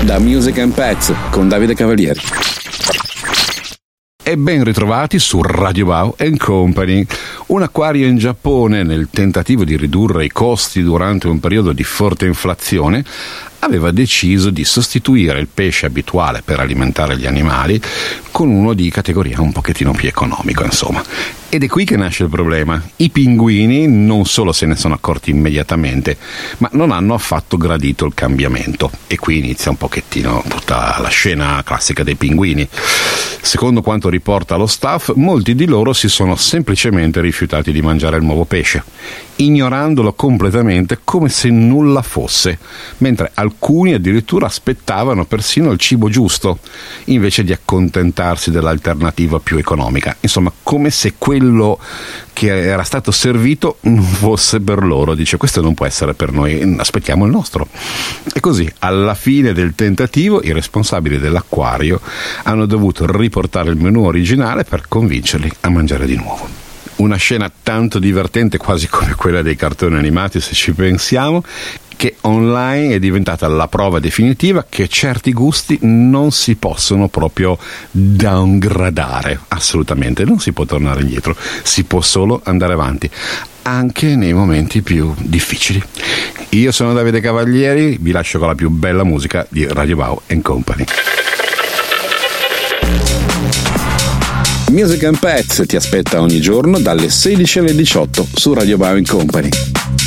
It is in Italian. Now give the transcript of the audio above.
da Music and Pets con Davide Cavalieri. E ben ritrovati su Radio Wow & Company. Un acquario in Giappone, nel tentativo di ridurre i costi durante un periodo di forte inflazione, aveva deciso di sostituire il pesce abituale per alimentare gli animali con uno di categoria un pochettino più economico, insomma. Ed è qui che nasce il problema. I pinguini non solo se ne sono accorti immediatamente, ma non hanno affatto gradito il cambiamento. E qui inizia un pochettino tutta la scena classica dei pinguini. Secondo quanto riporta lo staff, molti di loro si sono semplicemente rifiutati di mangiare il nuovo pesce, ignorandolo completamente come se nulla fosse, mentre alcuni addirittura aspettavano persino il cibo giusto, invece di accontentarsi dell'alternativa più economica. Insomma, come se quello che era stato servito non fosse per loro. Dice: questo non può essere per noi, aspettiamo il nostro. E così, alla fine del tentativo, i responsabili dell'acquario hanno dovuto riportare il menù originale per convincerli a mangiare di nuovo. Una scena tanto divertente, quasi come quella dei cartoni animati, se ci pensiamo, che online è diventata la prova definitiva che certi gusti non si possono proprio downgradare, assolutamente, non si può tornare indietro, si può solo andare avanti, anche nei momenti più difficili. Io sono Davide Cavalieri, vi lascio con la più bella musica di Radio Wow & Company. Music and Pets ti aspetta ogni giorno dalle 16 alle 18 su Radio Wow & Company.